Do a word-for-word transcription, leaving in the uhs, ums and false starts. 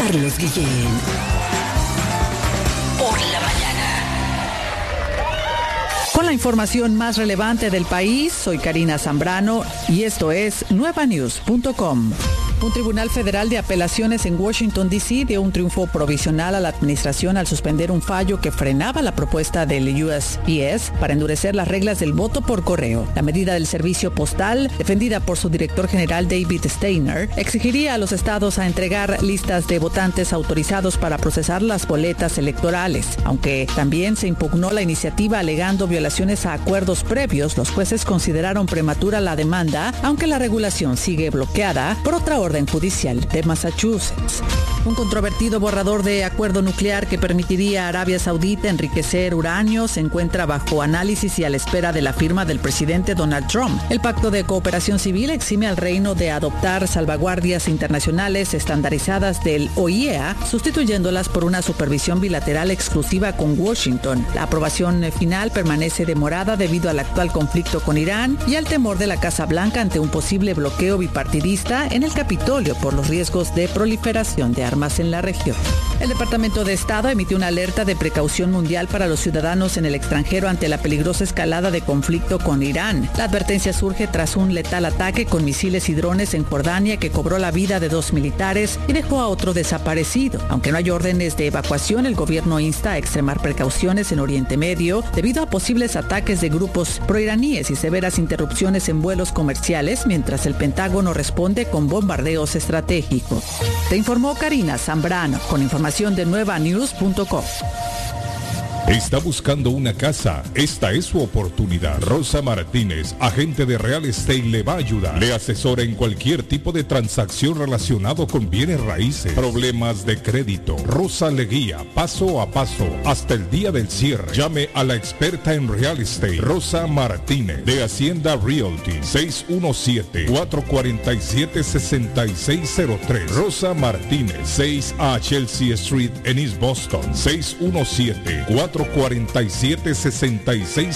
Carlos Guillén. Por la mañana. Con la información más relevante del país, soy Karina Zambrano y esto es nueva news punto com. Un tribunal federal de apelaciones en Washington, D C dio un triunfo provisional a la administración al suspender un fallo que frenaba la propuesta del U S P S para endurecer las reglas del voto por correo. La medida del servicio postal, defendida por su director general David Steiner, exigiría a los estados a entregar listas de votantes autorizados para procesar las boletas electorales. Aunque también se impugnó la iniciativa alegando violaciones a acuerdos previos, los jueces consideraron prematura la demanda, aunque la regulación sigue bloqueada por otra orden judicial de Massachusetts. Un controvertido borrador de acuerdo nuclear que permitiría a Arabia Saudita enriquecer uranio se encuentra bajo análisis y a la espera de la firma del presidente Donald Trump. El pacto de cooperación civil exime al reino de adoptar salvaguardias internacionales estandarizadas del O I E A, sustituyéndolas por una supervisión bilateral exclusiva con Washington. La aprobación final permanece demorada debido al actual conflicto con Irán y al temor de la Casa Blanca ante un posible bloqueo bipartidista en el Capitolio por los riesgos de proliferación de armas en la región. El Departamento de Estado emitió una alerta de precaución mundial para los ciudadanos en el extranjero ante la peligrosa escalada de conflicto con Irán. La advertencia surge tras un letal ataque con misiles y drones en Jordania que cobró la vida de dos militares y dejó a otro desaparecido. Aunque no hay órdenes de evacuación, el gobierno insta a extremar precauciones en Oriente Medio debido a posibles ataques de grupos proiraníes y severas interrupciones en vuelos comerciales, mientras el Pentágono responde con bombardeos estratégicos. Te informó Karina Zambrano con información de nueva news punto com. ¿Está buscando una casa? Esta es su oportunidad. Rosa Martínez, agente de Real Estate, le va a ayudar. Le asesora en cualquier tipo de transacción relacionado con bienes raíces, problemas de crédito. Rosa le guía paso a paso hasta el día del cierre. Llame a la experta en Real Estate, Rosa Martínez, de Hacienda Realty, seis uno siete, cuatro cuatro siete, seis seis cero tres. Rosa Martínez, seis a Chelsea Street en East Boston, seis uno siete, cuatro cuatro siete, seis seis